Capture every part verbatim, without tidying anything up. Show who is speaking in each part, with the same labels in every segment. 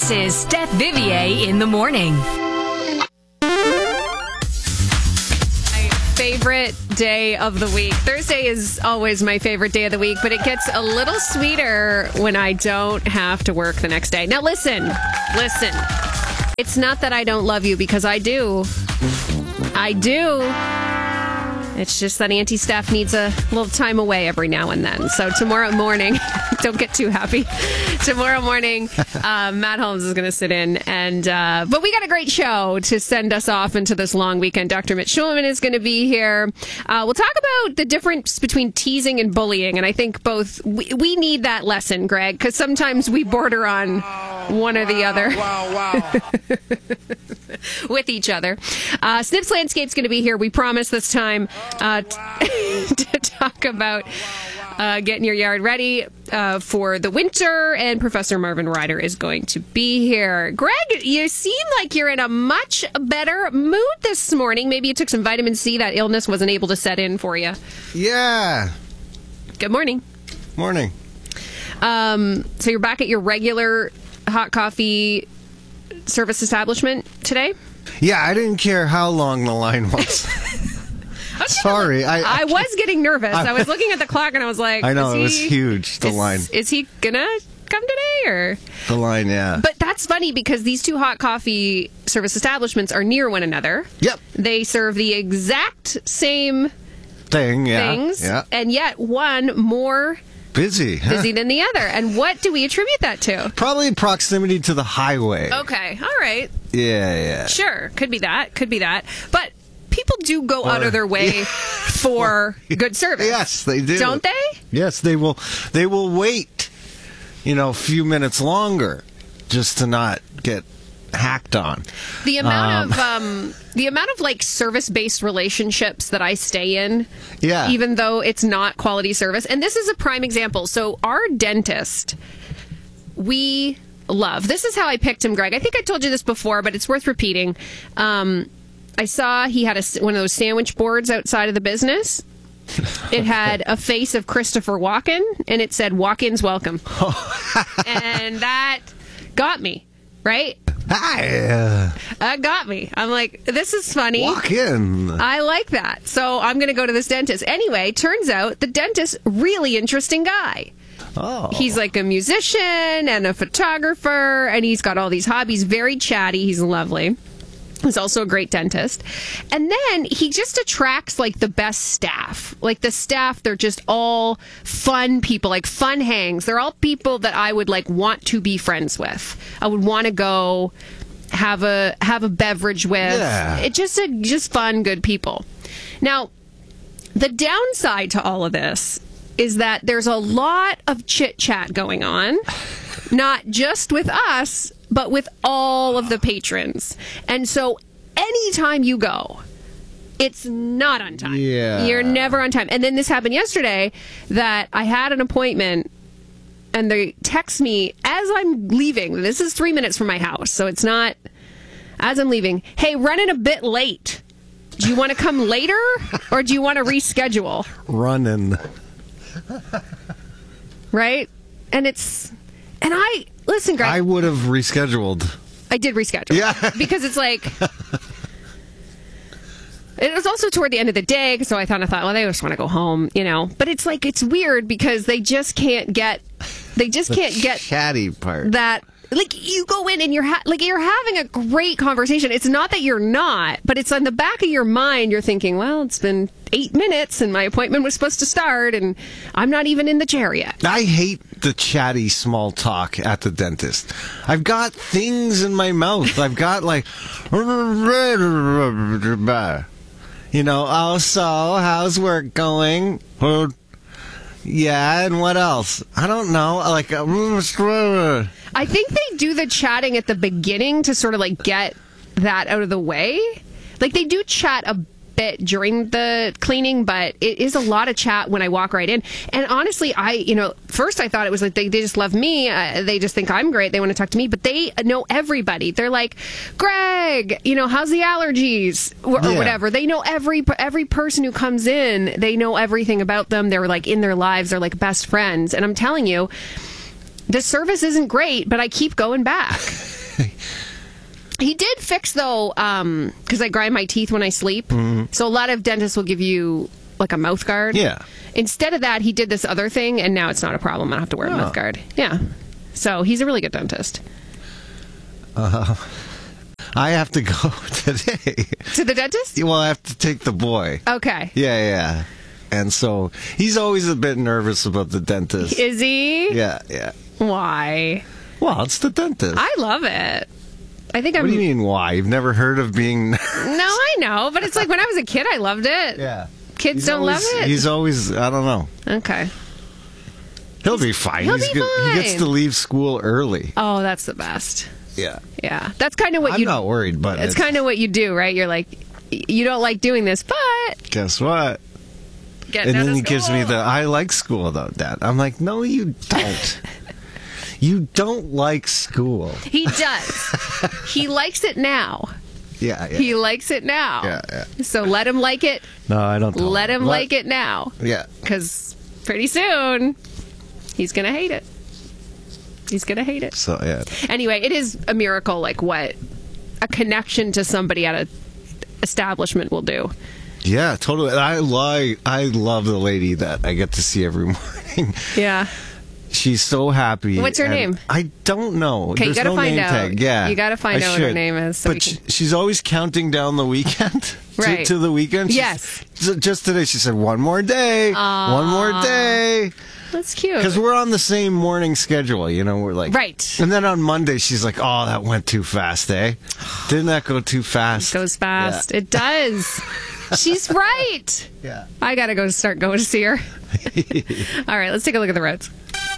Speaker 1: This is Steph Vivier in the morning.
Speaker 2: Favorite day of the week. Thursday is always my favorite day of the week, but it gets a little sweeter when I don't have to work the next day. Now listen, listen. It's not that I don't love you, because I do. I do. It's just that Auntie Steph needs a little time away every now and then. So tomorrow morning, don't get too happy. Tomorrow morning, uh, Matt Holmes is going to sit in. and uh, But we got a great show to send us off into this long weekend. Doctor Mitch Schulman is going to be here. Uh, we'll talk about the difference between teasing and bullying. And I think both, we, we need that lesson, Greg, because sometimes we border on one or the other.
Speaker 3: Wow, wow.
Speaker 2: With each other. Uh, Snips Landscape's going to be here, we promise this time, uh, t- to talk about uh, getting your yard ready uh, for the winter, and Professor Marvin Ryder is going to be here. Greg, you seem like you're in a much better mood this morning. Maybe you took some vitamin C. That illness wasn't able to set in for you.
Speaker 3: Yeah.
Speaker 2: Good morning.
Speaker 3: Morning.
Speaker 2: Um, so you're back at your regular hot coffee service establishment today?
Speaker 3: Yeah, I didn't care how long the line was.
Speaker 2: I was
Speaker 3: Sorry.
Speaker 2: I,
Speaker 3: I,
Speaker 2: I was getting nervous. I was looking at the clock and I was like,
Speaker 3: I know,
Speaker 2: is
Speaker 3: it was
Speaker 2: he,
Speaker 3: huge, the
Speaker 2: is,
Speaker 3: line.
Speaker 2: Is he gonna come today? Or
Speaker 3: The line, yeah.
Speaker 2: But that's funny because these two hot coffee service establishments are near one another.
Speaker 3: Yep.
Speaker 2: They serve the exact same
Speaker 3: Thing, yeah.
Speaker 2: things,
Speaker 3: Yeah.
Speaker 2: and yet one more
Speaker 3: Busy. huh?
Speaker 2: busy than the other. And what do we attribute that to?
Speaker 3: Probably proximity to the highway.
Speaker 2: Okay, all right.
Speaker 3: Yeah, yeah.
Speaker 2: Sure, could be that, could be that. But people do go out
Speaker 3: Or-
Speaker 2: of their way
Speaker 3: yeah.
Speaker 2: for good service.
Speaker 3: Yes, they do.
Speaker 2: Don't they?
Speaker 3: Yes, they will. They will wait, you know, a few minutes longer just to not get hacked on.
Speaker 2: The amount
Speaker 3: Um,
Speaker 2: of um, the amount of like service-based relationships that I stay in,
Speaker 3: Yeah.
Speaker 2: even though it's not quality service. And this is a prime example. So our dentist, we love. This is how I picked him, Greg. I think I told you this before, but it's worth repeating. Um, I saw he had a, one of those sandwich boards outside of the business. It had a face of Christopher Walken, and it said, "Walk-ins welcome." And that got me, right?
Speaker 3: Hi, uh,
Speaker 2: That got me. I'm like, this is funny.
Speaker 3: walk in.
Speaker 2: I like that. So I'm going to go to this dentist. Anyway, turns out the dentist, really interesting guy.
Speaker 3: Oh.
Speaker 2: He's like a musician and a photographer, and he's got all these hobbies. Very chatty. He's lovely. He's also a great dentist. And then he just attracts like the best staff. Like the staff, they're just all fun people, like fun hangs. They're all people that I would like want to be friends with. I would want to go have a have a beverage with.
Speaker 3: Yeah.
Speaker 2: It just a, just fun, good people. Now, the downside to all of this is that there's a lot of chit chat going on, not just with us, but with all of the patrons. And so anytime you go, it's not on time.
Speaker 3: Yeah.
Speaker 2: You're never on time. And then this happened yesterday that I had an appointment and they text me as I'm leaving. This is three minutes from my house, so it's not as I'm leaving. Hey, running a bit late. Do you want to come later or do you want to reschedule?
Speaker 3: Running.
Speaker 2: Right? And it's, and I, listen, Greg.
Speaker 3: I would have rescheduled.
Speaker 2: I did reschedule.
Speaker 3: Yeah.
Speaker 2: Because it's like, it was also toward the end of the day, so I thought, I thought, well, they just want to go home, you know. But it's like, it's weird because they just can't get, they just
Speaker 3: The
Speaker 2: can't get
Speaker 3: chatty part.
Speaker 2: that. Like, you go in and you're ha- like you're having a great conversation. It's not that you're not, but it's on the back of your mind. You're thinking, well, it's been eight minutes and my appointment was supposed to start and I'm not even in the chair yet.
Speaker 3: I hate the chatty small talk at the dentist. I've got things in my mouth. I've got like, you know, oh, so how's work going? Yeah, and what else? I don't know. Like,
Speaker 2: I think they do the chatting at the beginning to sort of like get that out of the way. Like they do chat a bit during the cleaning, but it is a lot of chat when I walk right in. And honestly, I, you know, first I thought it was like they, they just love me. Uh, they just think I'm great. They want to talk to me, but they know everybody. They're like, Greg, you know, how's the allergies or, or
Speaker 3: Yeah.
Speaker 2: whatever. They know every every person who comes in. They know everything about them. They're like in their lives. They're like best friends. And I'm telling you, the service isn't great, but I keep going back. He did fix, though, um, because I grind my teeth when I sleep. Mm-hmm. So a lot of dentists will give you, like, a mouth guard.
Speaker 3: Yeah.
Speaker 2: Instead of that, he did this other thing, and now it's not a problem. I don't have to wear a
Speaker 3: Oh.
Speaker 2: mouth guard. Yeah. So he's a really good dentist.
Speaker 3: Uh, I have to go today.
Speaker 2: To the dentist?
Speaker 3: Well, I have to take the boy.
Speaker 2: Okay.
Speaker 3: Yeah, yeah. And so he's always a bit nervous about the dentist.
Speaker 2: Is he?
Speaker 3: Yeah, yeah.
Speaker 2: Why?
Speaker 3: Well, it's the dentist.
Speaker 2: I love it. I think I'm...
Speaker 3: What do you mean, why? You've never heard of being...
Speaker 2: No, I know, but it's like when I was a kid, I loved it.
Speaker 3: Yeah.
Speaker 2: Kids
Speaker 3: He's
Speaker 2: don't
Speaker 3: always,
Speaker 2: love it.
Speaker 3: He's always, I don't know.
Speaker 2: Okay.
Speaker 3: He'll be fine.
Speaker 2: He'll
Speaker 3: he's
Speaker 2: be
Speaker 3: good.
Speaker 2: fine.
Speaker 3: He gets to leave school early.
Speaker 2: Oh, that's the best.
Speaker 3: Yeah.
Speaker 2: Yeah. That's kind of what
Speaker 3: I'm
Speaker 2: you...
Speaker 3: not worried, but
Speaker 2: It's kind of what you do, right? You're like, you don't like doing this, but...
Speaker 3: guess what?
Speaker 2: Getting
Speaker 3: And
Speaker 2: out
Speaker 3: then
Speaker 2: of
Speaker 3: he gives me
Speaker 2: school.
Speaker 3: the, I like school, though, Dad. I'm like, no, you don't. You don't like school.
Speaker 2: He does. He likes it now.
Speaker 3: Yeah, yeah.
Speaker 2: He likes it now.
Speaker 3: Yeah, yeah.
Speaker 2: So let him like it.
Speaker 3: No, I don't. tell
Speaker 2: Let him
Speaker 3: Let-
Speaker 2: like it now.
Speaker 3: Yeah.
Speaker 2: Because pretty soon, he's going to hate it. He's going to hate it.
Speaker 3: So, yeah.
Speaker 2: Anyway, it is a miracle, like what a connection to somebody at a establishment will do.
Speaker 3: Yeah, totally. And I like, I love the lady that I get to see every morning.
Speaker 2: Yeah.
Speaker 3: She's so happy.
Speaker 2: What's her
Speaker 3: and
Speaker 2: name?
Speaker 3: I don't know.
Speaker 2: Okay, you
Speaker 3: There's
Speaker 2: gotta
Speaker 3: no
Speaker 2: find
Speaker 3: name
Speaker 2: out.
Speaker 3: Tag. Yeah,
Speaker 2: You gotta find
Speaker 3: I
Speaker 2: out what her
Speaker 3: should.
Speaker 2: name is so
Speaker 3: but
Speaker 2: we can-
Speaker 3: she, she's always counting down the weekend to,
Speaker 2: Right.
Speaker 3: to the weekend. She's-
Speaker 2: Yes.
Speaker 3: so just today, she said, "One more day, one more day."
Speaker 2: That's cute.
Speaker 3: Because we're on the same morning schedule, you know. We're like,
Speaker 2: Right.
Speaker 3: And then on Monday, she's like, "Oh, that went too fast, eh? Didn't that go too fast?"
Speaker 2: It goes fast.
Speaker 3: Yeah.
Speaker 2: It does. She's right.
Speaker 3: Yeah.
Speaker 2: I gotta go start going to see her. All right, let's take a look at the roads.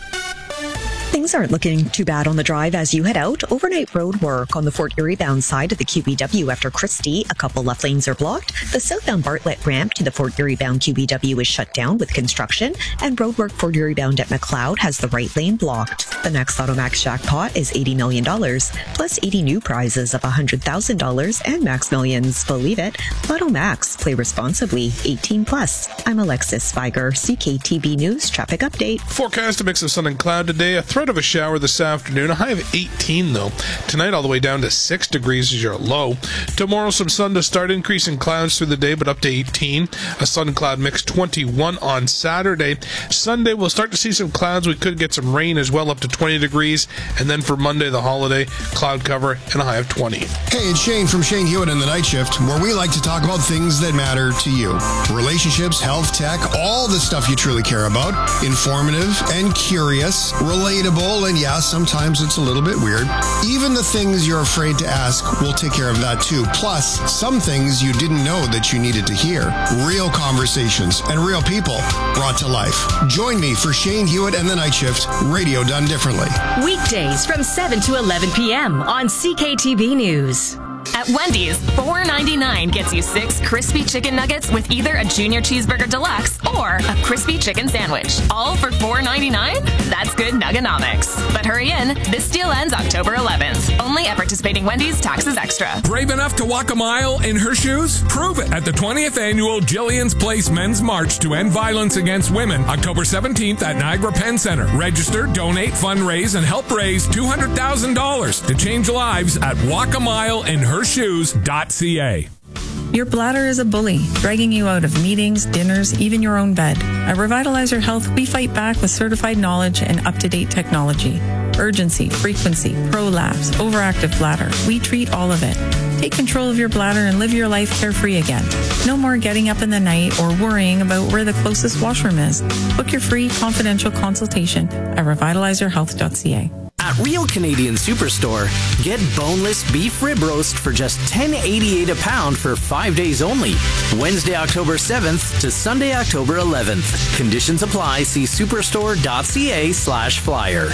Speaker 4: Things aren't looking too bad on the drive as you head out. Overnight road work on the Fort Erie bound side of the Q B W after Christie. A couple left lanes are blocked. The southbound Bartlett ramp to the Fort Erie bound Q B W is shut down with construction, and road work Fort Erie bound at McLeod has the right lane blocked. The next Automax jackpot is eighty million dollars, plus eighty new prizes of one hundred thousand dollars and Max Millions. Believe it. Lotto Max. Play responsibly. eighteen plus. I'm Alexis Spiger, C K T B News Traffic Update.
Speaker 5: Forecast a mix of sun and cloud today. A threat of a shower this afternoon. A high of eighteen, though. Tonight, all the way down to six degrees is your low. Tomorrow, some sun to start. Increasing clouds through the day, but up to eighteen. A sun-cloud mix, twenty-one on Saturday. Sunday, we'll start to see some clouds. We could get some rain as well, up to twenty degrees. And then for Monday, the holiday, cloud cover and a high of twenty.
Speaker 6: Hey, it's Shane from Shane Hewitt in the Night Shift, where we like to talk about things that matter to you. Relationships, health, tech, all the stuff you truly care about. Informative and curious, relatable, and yeah, sometimes it's a little bit weird. Even the things you're afraid to ask, we'll take care of that too. Plus, some things you didn't know that you needed to hear. Real conversations and real people brought to life. Join me for Shane Hewitt and the Night Shift, radio done differently.
Speaker 1: Weekdays from seven to eleven p.m. on C K T V News. At Wendy's, four ninety-nine gets you six crispy chicken nuggets with either a junior cheeseburger deluxe or a crispy chicken sandwich. All for four ninety-nine? That's good nuggonomics. But hurry in, this deal ends October eleventh. Only at participating Wendy's, taxes extra.
Speaker 7: Brave enough to walk a mile in her shoes? Prove it at the twentieth annual Jillian's Place Men's March to End Violence Against Women, October seventeenth at Niagara Penn Center. Register, donate, fundraise, and help raise two hundred thousand dollars to change lives at walk a mile in her shoes dot c a.
Speaker 8: Your bladder is a bully, dragging you out of meetings, dinners, even your own bed. At Revitalizer Health, we fight back with certified knowledge and up-to-date technology. Urgency, frequency, prolapse, overactive bladder. We treat all of it. Take control of your bladder and live your life carefree again. No more getting up in the night or worrying about where the closest washroom is. Book your free confidential consultation at revitalizer health dot c a.
Speaker 9: At Real Canadian Superstore, get boneless beef rib roast for just ten eighty-eight a pound for five days only. Wednesday, October seventh to Sunday, October eleventh. Conditions apply. See superstore dot c a slash flyer.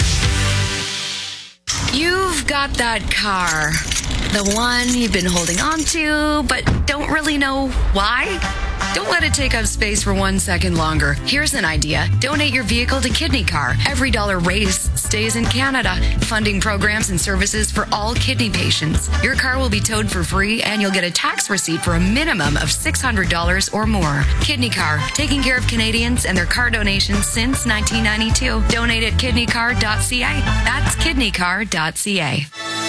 Speaker 10: You've got that car. The one you've been holding on to, but don't really know why? Don't let it take up space for one second longer. Here's an idea. Donate your vehicle to Kidney Car. Every dollar raised stays in Canada, funding programs and services for all kidney patients. Your car will be towed for free, and you'll get a tax receipt for a minimum of six hundred dollars or more. Kidney Car, taking care of Canadians and their car donations since nineteen ninety-two. Donate at kidney car dot c a. That's kidney car dot c a.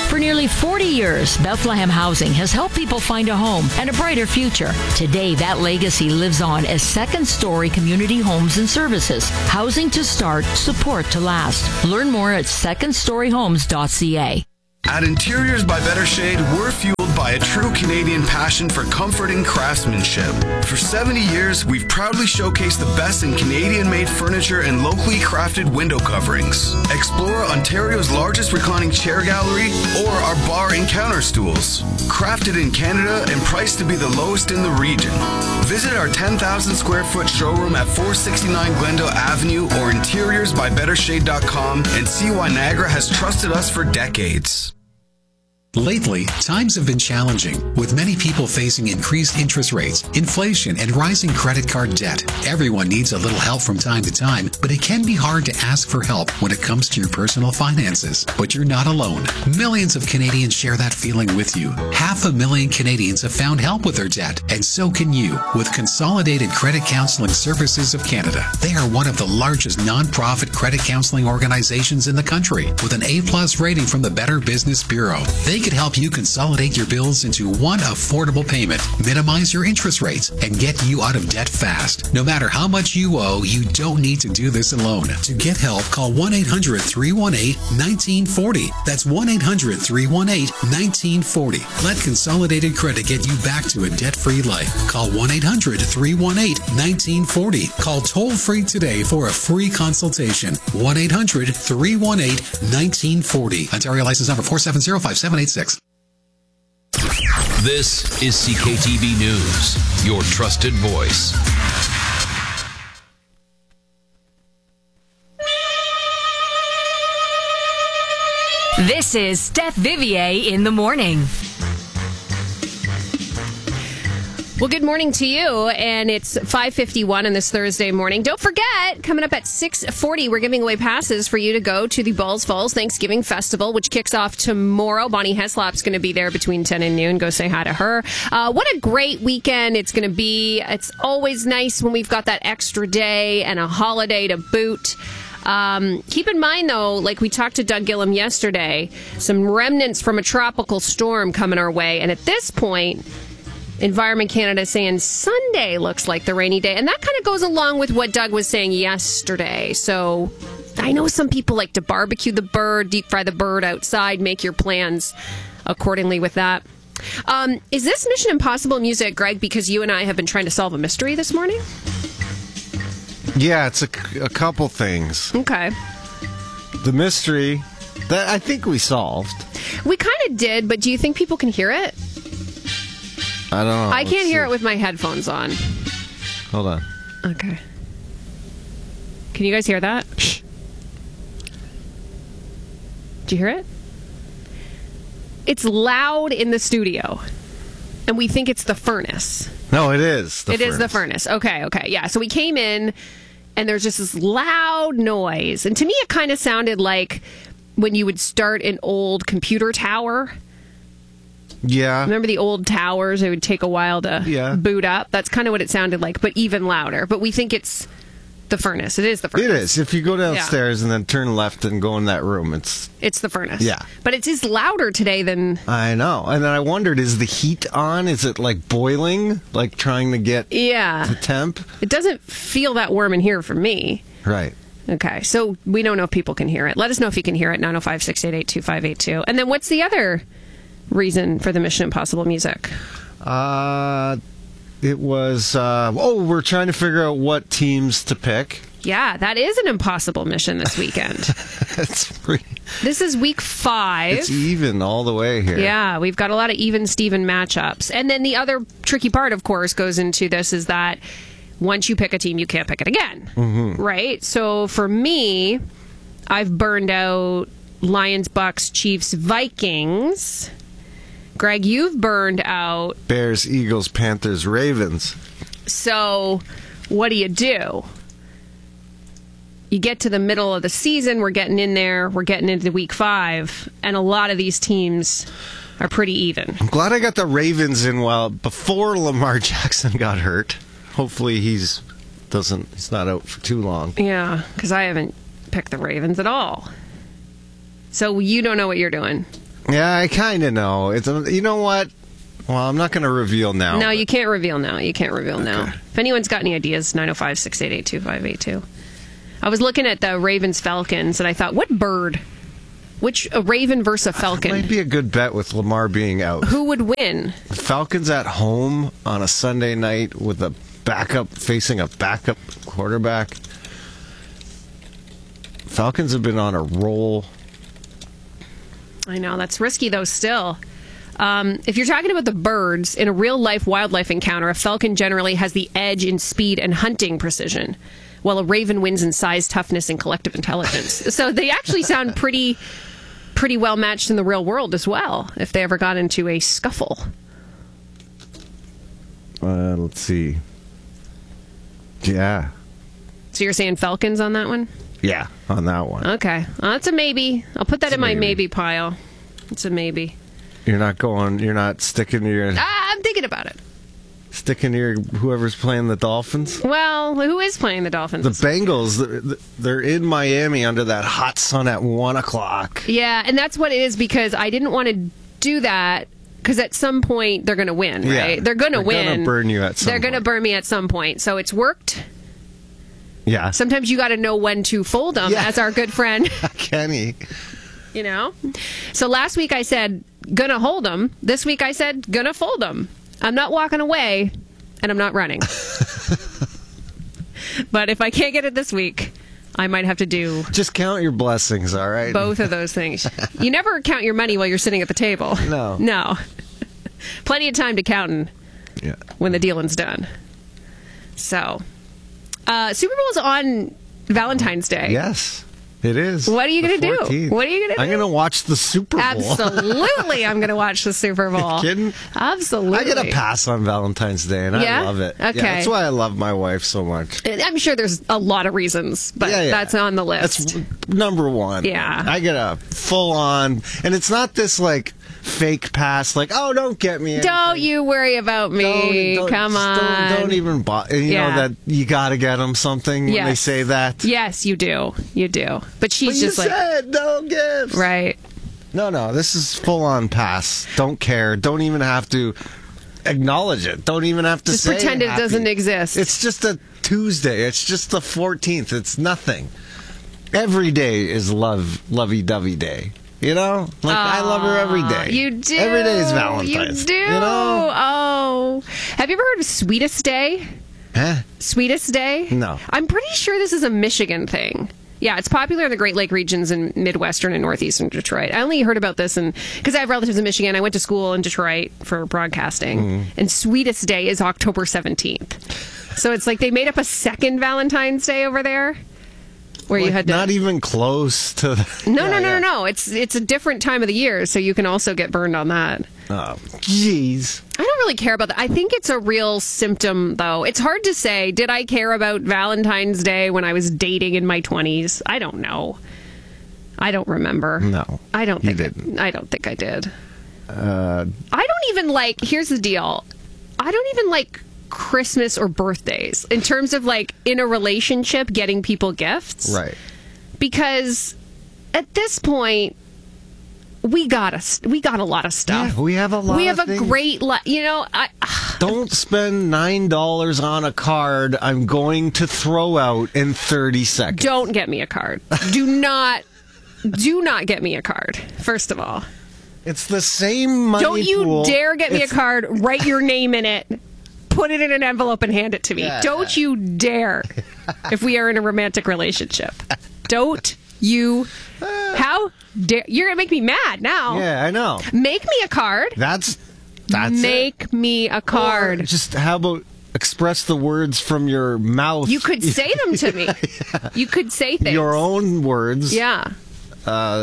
Speaker 11: For nearly forty years, Bethlehem Housing has helped people find a home and a brighter future. Today, that legacy lives on as second-story community homes and services. Housing to start, support to last. Learn more at second story homes dot c a.
Speaker 12: At Interiors by Better Shade, we're fueled by a true Canadian passion for comfort and craftsmanship. For seventy years, we've proudly showcased the best in Canadian-made furniture and locally crafted window coverings. Explore Ontario's largest reclining chair gallery or our bar and counter stools. Crafted in Canada and priced to be the lowest in the region. Visit our ten thousand square foot showroom at four sixty-nine Glendale Avenue or interiors by better shade dot com and see why Niagara has trusted us for decades.
Speaker 13: Lately, times have been challenging, with many people facing increased interest rates, inflation, and rising credit card debt. Everyone needs a little help from time to time, but it can be hard to ask for help when it comes to your personal finances. But you're not alone. Millions of Canadians share that feeling with you. Half a million Canadians have found help with their debt, and so can you with Consolidated Credit Counseling Services of Canada. They are one of the largest non-profit credit counseling organizations in the country, with an A-plus rating from the Better Business Bureau. They could help you consolidate your bills into one affordable payment, minimize your interest rates, and get you out of debt fast. No matter how much you owe, you don't need to do this alone. To get help, call one eight hundred three one eight one nine four zero. That's one eight hundred three one eight one nine four zero. Let Consolidated Credit get you back to a debt-free life. Call one eight hundred three one eight one nine four zero. Call toll-free today for a free consultation. one eight hundred three one eight one nine four zero. Ontario license number four seven zero five seven eight six.
Speaker 14: This is C K T V News, your trusted voice.
Speaker 1: This is Steph Vivier in the morning.
Speaker 2: Well, good morning to you, and it's five fifty-one on this Thursday morning. Don't forget, coming up at six forty, we're giving away passes for you to go to the Balls Falls Thanksgiving Festival, which kicks off tomorrow. Bonnie Heslop's going to be there between ten and noon. Go say hi to her. Uh, what a great weekend it's going to be. It's always nice when we've got that extra day and a holiday to boot. Um, keep in mind, though, like we talked to Doug Gillum yesterday, some remnants from a tropical storm coming our way, and at this point, Environment Canada saying Sunday looks like the rainy day. And that kind of goes along with what Doug was saying yesterday. So I know some people like to barbecue the bird, deep fry the bird outside, make your plans accordingly with that. Um, is this Mission Impossible music, Greg, because you and I have been trying to solve a mystery this morning?
Speaker 3: Yeah, it's a, a couple things.
Speaker 2: Okay.
Speaker 3: The mystery that I think we solved.
Speaker 2: We kind of did, but do you think people can hear it?
Speaker 3: I don't know.
Speaker 2: I
Speaker 3: Let's
Speaker 2: can't hear
Speaker 3: see.
Speaker 2: it with my headphones on.
Speaker 3: Hold on.
Speaker 2: Okay. Can you guys hear that? Do you hear it? It's loud in the studio, and we think it's the furnace.
Speaker 3: No, it is. The
Speaker 2: it
Speaker 3: furnace.
Speaker 2: is the furnace. Okay, okay. Yeah, so we came in, and there's just this loud noise. And to me, it kind of sounded like when you would start an old computer tower.
Speaker 3: Yeah.
Speaker 2: Remember the old towers? It would take a while to
Speaker 3: yeah.
Speaker 2: boot up. That's kind of what it sounded like, but even louder. But we think it's the furnace. It is the furnace.
Speaker 3: It is. If you go downstairs yeah. and then turn left and go in that room, it's...
Speaker 2: It's the furnace.
Speaker 3: Yeah.
Speaker 2: But it is louder today than...
Speaker 3: I know. And then I wondered, is the heat on? Is it like boiling? Like trying to get
Speaker 2: yeah.
Speaker 3: to temp?
Speaker 2: It doesn't feel that warm in here for me.
Speaker 3: Right.
Speaker 2: Okay. So we don't know if people can hear it. Let us know if you can hear it. nine oh five, six eight eight, two five eight two. And then what's the other reason for the Mission Impossible music?
Speaker 3: Uh, it was, uh, oh, we're trying to figure out what teams to pick.
Speaker 2: Yeah, that is an impossible mission this weekend.
Speaker 3: It's pretty...
Speaker 2: This is week five.
Speaker 3: It's even all the way here.
Speaker 2: Yeah, we've got a lot of even-Steven matchups. And then the other tricky part, of course, goes into this is that once you pick a team, you can't pick it again.
Speaker 3: Mm-hmm.
Speaker 2: Right? So for me, I've burned out Lions, Bucks, Chiefs, Vikings. Greg, you've burned out
Speaker 3: Bears, Eagles, Panthers, Ravens.
Speaker 2: So what do you do? You get to the middle of the season, we're getting in there, we're getting into week five, and a lot of these teams are pretty even.
Speaker 3: I'm glad I got the Ravens in well before Lamar Jackson got hurt. Hopefully he's doesn't he's not out for too long.
Speaker 2: Yeah, because I haven't picked the Ravens at all. So you don't know what you're doing.
Speaker 3: Yeah, I kind of know. It's a, you know what? Well, I'm not going to reveal now.
Speaker 2: No,
Speaker 3: but-
Speaker 2: you can't reveal now. You can't reveal now. If anyone's got any ideas, nine oh five, six eight eight, two five eight two. I was looking at the Ravens Falcons, and I thought, what bird? Which a Raven versus a Falcon?
Speaker 3: Might be a good bet with Lamar being out.
Speaker 2: Who would win?
Speaker 3: The Falcons at home on a Sunday night with a backup facing a backup quarterback. Falcons have been on a roll.
Speaker 2: I know, that's risky, though, still. Um, if you're talking about the birds, in a real-life wildlife encounter, a falcon generally has the edge in speed and hunting precision, while a raven wins in size, toughness, and collective intelligence. So they actually sound pretty pretty well matched in the real world as well, if they ever got into a scuffle.
Speaker 3: Uh, let's see. Yeah.
Speaker 2: So you're saying falcons on that one?
Speaker 3: Yeah, on that one.
Speaker 2: Okay. Well, that's a maybe. I'll put that
Speaker 3: It's
Speaker 2: in
Speaker 3: a
Speaker 2: my
Speaker 3: maybe.
Speaker 2: maybe pile. It's a maybe.
Speaker 3: You're not going, you're not sticking to your,
Speaker 2: Ah, I'm thinking about it.
Speaker 3: sticking to your, whoever's playing the Dolphins?
Speaker 2: Well, who is playing the Dolphins?
Speaker 3: The Bengals, they're- they're in Miami under that hot sun at one o'clock.
Speaker 2: Yeah, and that's what it is, because I didn't want to do that, because at some point they're going to win,
Speaker 3: Yeah,
Speaker 2: right? They're going to
Speaker 3: they're
Speaker 2: win.
Speaker 3: gonna burn you at some
Speaker 2: They're going to burn me at some point. So it's worked.
Speaker 3: Yeah.
Speaker 2: Sometimes you got to know when to fold them,
Speaker 3: Yeah.
Speaker 2: as our good friend,
Speaker 3: Kenny.
Speaker 2: you know? So last week I said, gonna hold them. This week I said, gonna fold them. I'm not walking away, and I'm not running. But if I can't get it this week, I might have to do
Speaker 3: Just count your blessings, all right?
Speaker 2: both of those things. You never count your money while you're sitting at the table.
Speaker 3: No.
Speaker 2: No. Plenty of time to counting
Speaker 3: Yeah.
Speaker 2: when the dealing's done. So, uh, Super Bowl's on Valentine's Day.
Speaker 3: Yes, it is.
Speaker 2: What are you
Speaker 3: The
Speaker 2: going to do?
Speaker 3: fourteenth.
Speaker 2: What are you going to do?
Speaker 3: I'm going to watch the Super Bowl.
Speaker 2: Absolutely, I'm going to watch the Super Bowl.
Speaker 3: You kidding?
Speaker 2: Absolutely.
Speaker 3: I get a pass on Valentine's Day, and
Speaker 2: Yeah?
Speaker 3: I love it.
Speaker 2: Okay.
Speaker 3: Yeah, that's why I love my wife so much.
Speaker 2: I'm sure there's a lot of reasons, but
Speaker 3: Yeah, yeah.
Speaker 2: that's on the list.
Speaker 3: That's number one.
Speaker 2: Yeah.
Speaker 3: I get a full on, and it's not this like fake pass, like, oh, don't get me. anything.
Speaker 2: Don't you worry about me.
Speaker 3: Don't- don't-
Speaker 2: Come
Speaker 3: just
Speaker 2: on.
Speaker 3: Don't, don't even bother. You
Speaker 2: Yeah.
Speaker 3: know that you got to get them something when they
Speaker 2: Yes.
Speaker 3: say that.
Speaker 2: Yes, you do. You do. But she's
Speaker 3: But you
Speaker 2: just like,
Speaker 3: said no gifts.
Speaker 2: right.
Speaker 3: No, no, this is full on pass. Don't care. Don't even have to acknowledge it. Don't even have to
Speaker 2: Just
Speaker 3: say
Speaker 2: pretend it
Speaker 3: happy.
Speaker 2: doesn't exist.
Speaker 3: It's just a Tuesday. It's just the fourteenth. It's nothing. Every day is love, lovey-dovey day. You know? Like, I love her every day.
Speaker 2: You do.
Speaker 3: Every day is Valentine's.
Speaker 2: You do.
Speaker 3: You know?
Speaker 2: Oh. Have you ever heard of Sweetest Day?
Speaker 3: Huh?
Speaker 2: Sweetest Day?
Speaker 3: No.
Speaker 2: I'm pretty sure this is a Michigan thing. Yeah, it's popular in the Great Lake regions in Midwestern and Northeastern Detroit. I only heard about this because I have relatives in Michigan. I went to school in Detroit for broadcasting.
Speaker 3: Mm.
Speaker 2: And Sweetest Day is October seventeenth. So it's like they made up a second Valentine's Day over there. Where you
Speaker 3: Like,
Speaker 2: had to,
Speaker 3: not even close to the,
Speaker 2: no,
Speaker 3: Yeah,
Speaker 2: no, no,
Speaker 3: yeah.
Speaker 2: no, no. It's it's a different time of the year, so you can also get burned on that.
Speaker 3: Oh, jeez.
Speaker 2: I don't really care about that. I think it's a real symptom, though. It's hard to say. Did I care about Valentine's Day when I was dating in my twenties? I don't know. I don't remember.
Speaker 3: No,
Speaker 2: I don't
Speaker 3: you
Speaker 2: think
Speaker 3: didn't.
Speaker 2: I, I don't think I did.
Speaker 3: Uh,
Speaker 2: I don't even like. Here's the deal. I don't even like Christmas or birthdays in terms of like in a relationship getting people gifts.
Speaker 3: right.
Speaker 2: Because at this point, we got a we got a lot of stuff.
Speaker 3: Yeah, we have a lot
Speaker 2: We
Speaker 3: of
Speaker 2: have a
Speaker 3: things.
Speaker 2: great, li- you know. I
Speaker 3: Don't spend nine dollars on a card I'm going to throw out in thirty seconds.
Speaker 2: don't get me a card. Do not, do not get me a card. First of all,
Speaker 3: It's the same money
Speaker 2: don't you
Speaker 3: pool.
Speaker 2: dare get me
Speaker 3: It's-
Speaker 2: a card. Write your name in it. Put it in an envelope and hand it to me.
Speaker 3: Yeah.
Speaker 2: Don't you dare. If we are in a romantic relationship, don't you. How dare you're gonna make me mad now?
Speaker 3: Yeah, I know.
Speaker 2: Make me a card.
Speaker 3: That's that's
Speaker 2: Make
Speaker 3: it.
Speaker 2: me a card.
Speaker 3: Or just how about express the words from your mouth?
Speaker 2: You could say them to me. You could say things.
Speaker 3: Your own words.
Speaker 2: Yeah.
Speaker 3: Uh,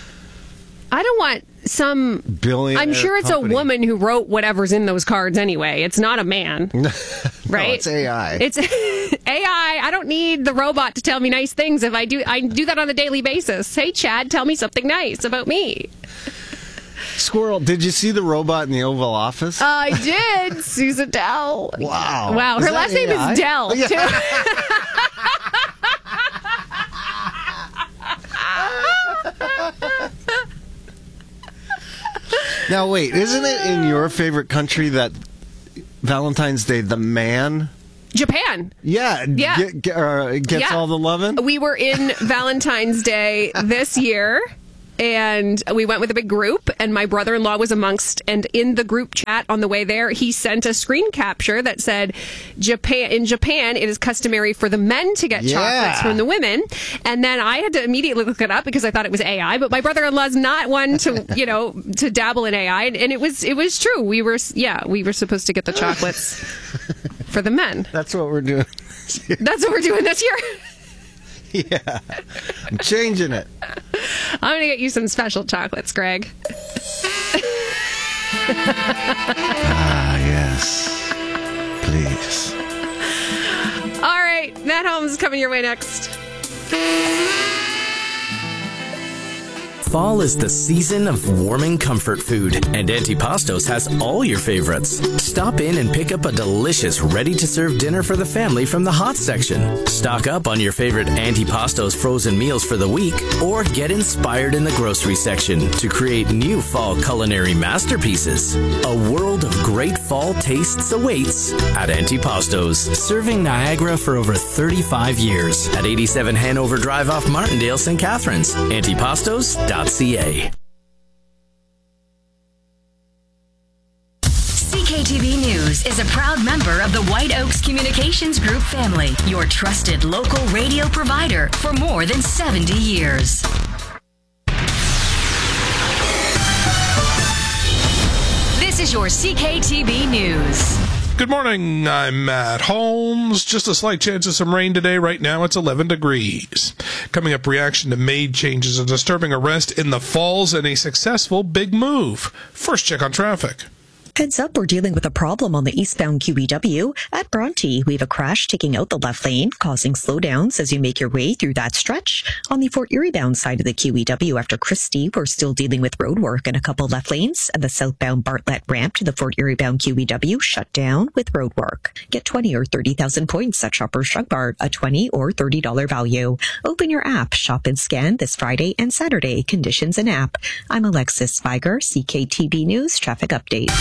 Speaker 2: I don't want some
Speaker 3: billionaire
Speaker 2: I'm sure it's
Speaker 3: company.
Speaker 2: a woman who wrote whatever's in those cards anyway. It's not a man. Right?
Speaker 3: No, it's A I.
Speaker 2: It's A I. I don't need the robot to tell me nice things if I do I do that on a daily basis. Hey Chad, tell me something nice about me.
Speaker 3: Squirrel, did you see the robot in the Oval Office?
Speaker 2: I did. Susan Dell.
Speaker 3: Wow.
Speaker 2: Wow.
Speaker 3: Is
Speaker 2: Her
Speaker 3: that
Speaker 2: last name
Speaker 3: A I?
Speaker 2: is Dell.
Speaker 3: Yeah.
Speaker 2: Too.
Speaker 3: Now, wait, isn't it in your favorite country that Valentine's Day, the man...
Speaker 2: Japan.
Speaker 3: Yeah,
Speaker 2: yeah.
Speaker 3: Get, get, uh, gets
Speaker 2: yeah.
Speaker 3: all the lovin'?
Speaker 2: We were in Valentine's Day this year, and we went with a big group, and my brother-in-law was amongst, and in the group chat on the way there, he sent a screen capture that said, Japan in Japan, it is customary for the men to get
Speaker 3: Yeah.
Speaker 2: chocolates from the women. And then I had to immediately look it up because I thought it was A I, but my brother-in-law's not one to, you know, to dabble in A I. And it was, it was true. We were, yeah, we were supposed to get the chocolates for the men.
Speaker 3: That's what we're doing.
Speaker 2: That's what we're doing this year.
Speaker 3: Yeah. I'm changing it.
Speaker 2: I'm going to get you some special chocolates, Greg.
Speaker 3: Ah, yes. Please.
Speaker 2: All right. Matt Holmes is coming your way next.
Speaker 9: Fall is the season of warming comfort food, and Antipastos has all your favorites. Stop in and pick up a delicious, ready-to-serve dinner for the family from the hot section. Stock up on your favorite Antipastos frozen meals for the week, or get inspired in the grocery section to create new fall culinary masterpieces. A world of great fall tastes awaits at Antipastos, serving Niagara for over thirty-five years at eighty-seven Hanover Drive off Martindale, Saint Catharines. Antipastos dot c a.
Speaker 10: C K T V News is a proud member of the White Oaks Communications Group family, your trusted local radio provider for more than seventy years. This is your C K T V News.
Speaker 5: Good morning, I'm Matt Holmes. Just a slight chance of some rain today. Right now it's eleven degrees. Coming up, reaction to MAID changes, a disturbing arrest in the Falls, and a successful big move. First check on traffic.
Speaker 4: Heads up, we're dealing with a problem on the eastbound Q E W. At Bronte, we have a crash taking out the left lane, causing slowdowns as you make your way through that stretch. On the Fort Erie bound side of the Q E W after Christie, we're still dealing with road work in a couple left lanes, and the southbound Bartlett ramp to the Fort Erie bound Q E W shut down with road work. Get twenty or thirty thousand points at Shoppers Drug Mart, a twenty or thirty dollars value. Open your app, shop and scan this Friday and Saturday. Conditions and app. I'm Alexis Spiger, C K T V News Traffic Update.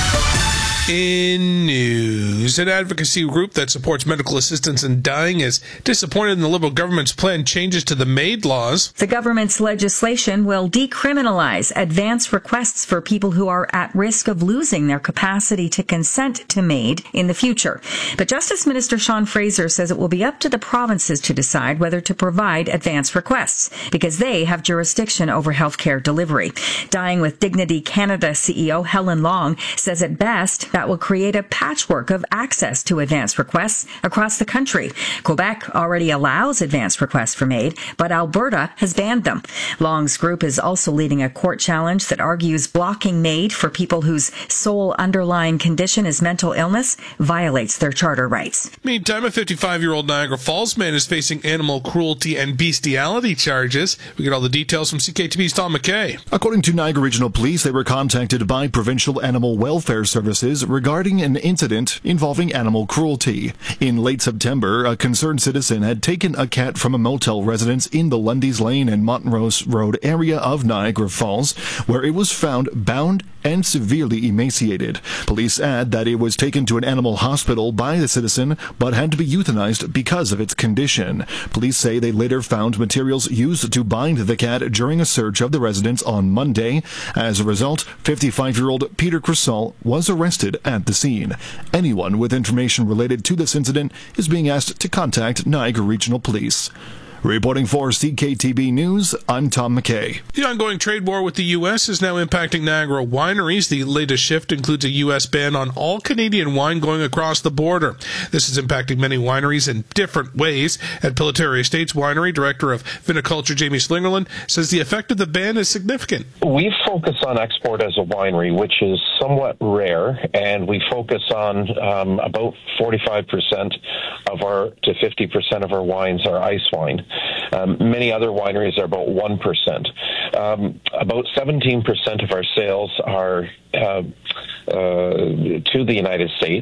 Speaker 5: In news, an advocacy group that supports medical assistance in dying is disappointed in the Liberal government's planned changes to the MAID laws.
Speaker 15: The government's legislation will decriminalize advance requests for people who are at risk of losing their capacity to consent to MAID in the future. But Justice Minister Sean Fraser says it will be up to the provinces to decide whether to provide advance requests, because they have jurisdiction over healthcare delivery. Dying with Dignity Canada C E O Helen Long says at best that will create a patchwork of access to advance requests across the country. Quebec already allows advance requests for MAID, but Alberta has banned them. Long's group is also leading a court challenge that argues blocking MAID for people whose sole underlying condition is mental illness violates their charter rights.
Speaker 5: Meantime, a fifty-five-year-old Niagara Falls man is facing animal cruelty and bestiality charges. We get all the details from C K T V's Tom McKay.
Speaker 16: According to Niagara Regional Police, they were contacted by Provincial Animal Welfare Services regarding an incident involving animal cruelty. In late September, a concerned citizen had taken a cat from a motel residence in the Lundy's Lane and Montrose Road area of Niagara Falls, where it was found bound and severely emaciated. Police add that it was taken to an animal hospital by the citizen, but had to be euthanized because of its condition. Police say they later found materials used to bind the cat during a search of the residence on Monday. As a result, fifty-five-year-old Peter Cressall was arrested at the scene. Anyone with information related to this incident is being asked to contact Niagara Regional Police. Reporting for C K T V News, I'm Tom McKay.
Speaker 5: The ongoing trade war with the U S is now impacting Niagara wineries. The latest shift includes a U S ban on all Canadian wine going across the border. This is impacting many wineries in different ways. At Pilotary Estates Winery, Director of Viniculture Jamie Slingerland says the effect of the ban is significant.
Speaker 17: We focus on export as a winery, which is somewhat rare, and we focus on um, about forty-five percent of our to fifty percent of our wines are ice wine. Um, many other wineries are about one percent. Um, about seventeen percent of our sales are uh, uh, to the United States,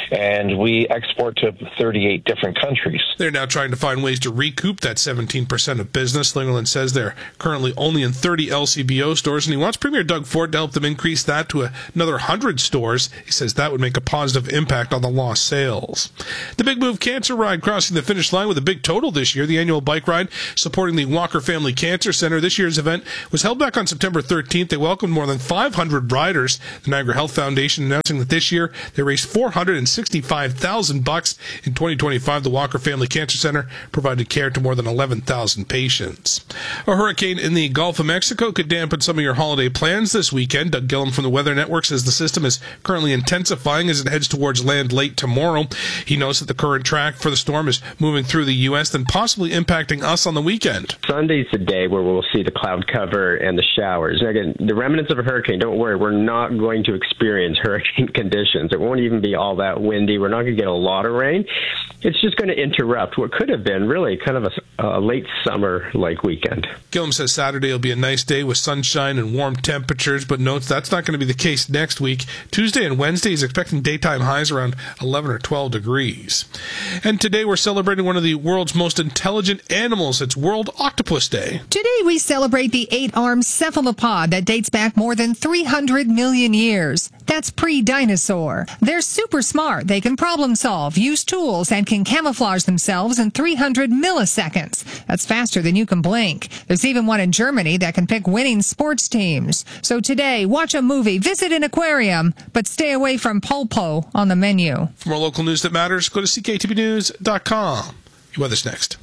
Speaker 17: and we export to thirty-eight different countries.
Speaker 5: They're now trying to find ways to recoup that seventeen percent of business. Slingerland says they're currently only in thirty L C B O stores, and he wants Premier Doug Ford to help them increase that to another one hundred stores. He says that would make a positive impact on the lost sales. The Big Move Cancer Ride crossing the finish line with a big total this year. The annual bike ride supporting the Walker Family Cancer Center. This year's event was held back on September thirteenth. They welcomed more than five hundred riders. The Niagara Health Foundation announcing that this year they raised four hundred sixty-five thousand bucks. In twenty twenty-five, the Walker Family Cancer Center provided care to more than eleven thousand patients. A hurricane in the Gulf of Mexico could dampen some of your holiday plans this weekend. Doug Gillum from the Weather Network says the system is currently intensifying as it heads towards land late tomorrow. He knows that the current track for the storm is moving through the U S, then possibly impacting us on the weekend.
Speaker 18: Sunday's the day where we'll see the cloud cover and the showers. Again, the remnants of a hurricane, don't worry, we're not going to experience hurricane conditions. It won't even be all that windy. We're not going to get a lot of rain. It's just going to interrupt what could have been really kind of a, a late summer-like weekend.
Speaker 5: Gillum says Saturday will be a nice day with sunshine and warm temperatures, but notes that's not going to be the case next week. Tuesday and Wednesday is expecting daytime highs around eleven or twelve degrees. And today we're celebrating one of the world's most intelligent animals. It's World Octopus Day.
Speaker 19: Today we celebrate the eight-armed cephalopod that dates back more than three hundred million years. That's pre-dinosaur. They're super smart. They can problem solve, use tools, and can camouflage themselves in three hundred milliseconds. That's faster than you can blink. There's even one in Germany that can pick winning sports teams. So today, watch a movie, visit an aquarium, but stay away from pulpo on the menu.
Speaker 5: For more local news that matters, go to c k t b news dot com. Your weather's next.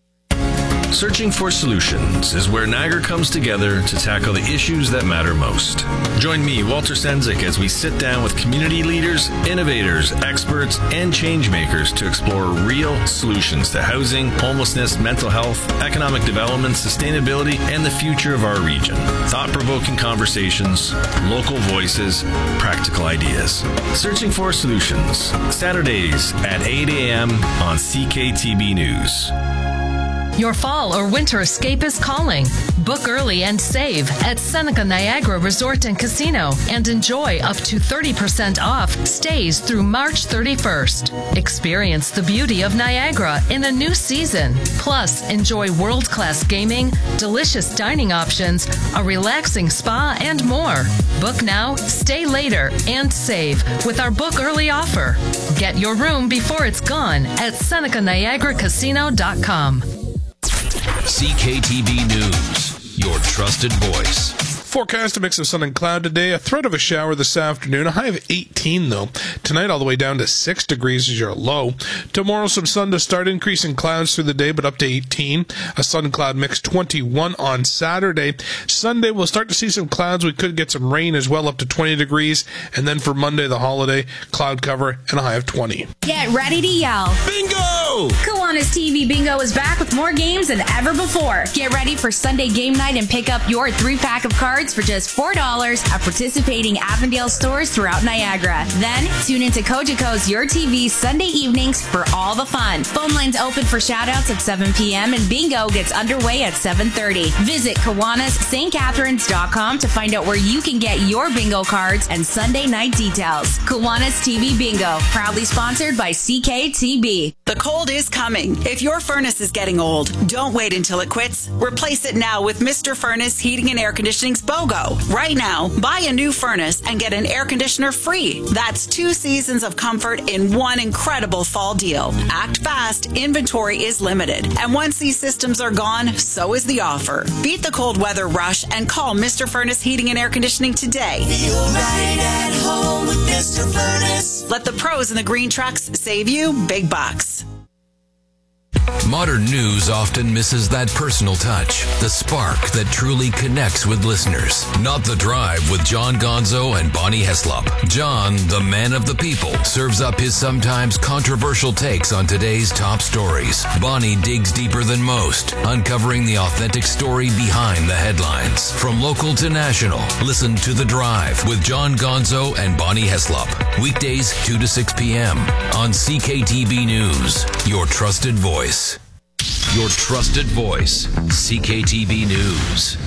Speaker 14: Searching for Solutions is where Niagara comes together to tackle the issues that matter most. Join me, Walter Sendzik, as we sit down with community leaders, innovators, experts, and changemakers to explore real solutions to housing, homelessness, mental health, economic development, sustainability, and the future of our region. Thought-provoking conversations, local voices, practical ideas. Searching for Solutions, Saturdays at eight a.m. on C K T B News.
Speaker 1: Your fall or winter escape is calling. Book early and save at Seneca Niagara Resort and Casino and enjoy up to thirty percent off stays through March thirty-first. Experience the beauty of Niagara in a new season. Plus, enjoy world-class gaming, delicious dining options, a relaxing spa, and more. Book now, stay later, and save with our book early offer. Get your room before it's gone at Seneca Niagara Casino dot com.
Speaker 14: C K T B News, your trusted voice.
Speaker 5: Forecast, a mix of sun and cloud today. A threat of a shower this afternoon. A high of eighteen, though. Tonight, all the way down to six degrees is your low. Tomorrow, some sun to start. Increasing clouds through the day, but up to eighteen. A sun and cloud mix, twenty-one on Saturday. Sunday, we'll start to see some clouds. We could get some rain as well, up to twenty degrees. And then for Monday, the holiday, cloud cover and a high of twenty.
Speaker 20: Get ready to yell.
Speaker 14: Bingo!
Speaker 20: Kiwanis T V Bingo is back with more games than ever before. Get ready for Sunday game night and pick up your three-pack of cards for just four dollars at participating Avondale stores throughout Niagara. Then, tune into Cogeco's Your T V Sunday evenings for all the fun. Phone lines open for shoutouts at seven p.m. and bingo gets underway at seven thirty. Visit Kiwanis St Catharines dot com to find out where you can get your bingo cards and Sunday night details. Kiwanis T V Bingo, proudly sponsored by C K T B.
Speaker 21: The cold is coming. If your furnace is getting old, don't wait until it quits. Replace it now with Mister Furnace Heating and Air Conditioning's BOGO. Right now, buy a new furnace and get an air conditioner free. That's two seasons of comfort in one incredible fall deal. Act fast. Inventory is limited. And once these systems are gone, so is the offer. Beat the cold weather rush and call Mister Furnace Heating and Air Conditioning today.
Speaker 22: Feel right at home with Mister Furnace.
Speaker 21: Let the pros in the green trucks save you big bucks.
Speaker 14: Modern news often misses that personal touch, the spark that truly connects with listeners. Not The Drive with John Gonzo and Bonnie Heslop. John, the man of the people, serves up his sometimes controversial takes on today's top stories. Bonnie digs deeper than most, uncovering the authentic story behind the headlines. From local to national, listen to The Drive with John Gonzo and Bonnie Heslop. Weekdays two to six p.m. on C K T B News, your trusted voice. Your trusted voice, C K T B News.